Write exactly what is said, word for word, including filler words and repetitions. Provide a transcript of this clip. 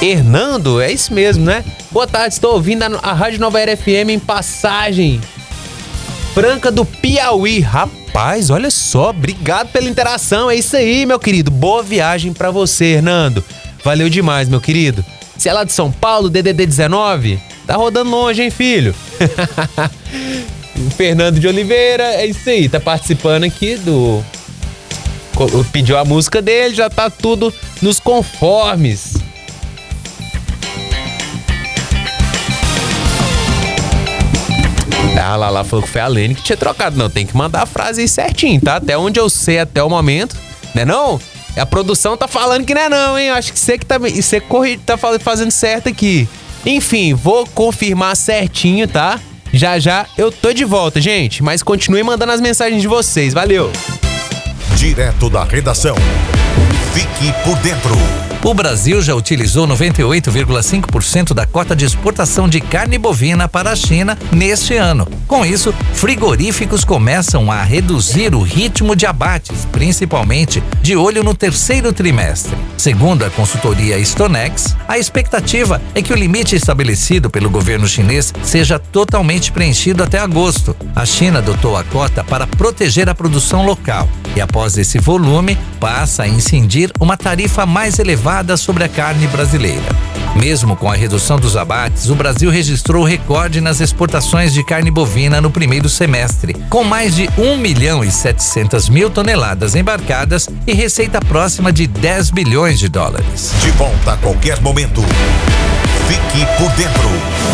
Hernando, é isso mesmo, né? Boa tarde, estou ouvindo a, a Rádio Nova Era F M em Passagem Franca do Piauí. Rapaz, olha só, obrigado pela interação, é isso aí, meu querido. Boa viagem pra você, Hernando. Valeu demais, meu querido. Se é lá de São Paulo, D D D dezenove, tá rodando longe, hein, filho? O Fernando de Oliveira, é isso aí, tá participando aqui do... Pediu a música dele, já tá tudo nos conformes. Ah, lá, lá falou que foi a Lene que tinha trocado. Não, tem que mandar a frase aí certinho, tá? Até onde eu sei até o momento, né não? A produção tá falando que não é não, hein? Acho que você que tá, você corri, tá fazendo certo aqui. Enfim, vou confirmar certinho, tá? Já já eu tô de volta, gente. Mas continue mandando as mensagens de vocês. Valeu! Direto da redação. Fique por dentro. O Brasil já utilizou noventa e oito vírgula cinco por cento da cota de exportação de carne bovina para a China neste ano. Com isso, frigoríficos começam a reduzir o ritmo de abates, principalmente de olho no terceiro trimestre. Segundo a consultoria Stonex, a expectativa é que o limite estabelecido pelo governo chinês seja totalmente preenchido até agosto. A China adotou a cota para proteger a produção local e, após esse volume, passa a incidir uma tarifa mais elevada sobre a carne brasileira. Mesmo com a redução dos abates, o Brasil registrou recorde nas exportações de carne bovina no primeiro semestre, com mais de um milhão e setecentas mil toneladas embarcadas e receita próxima de dez bilhões de dólares. De volta a qualquer momento. Fique por dentro.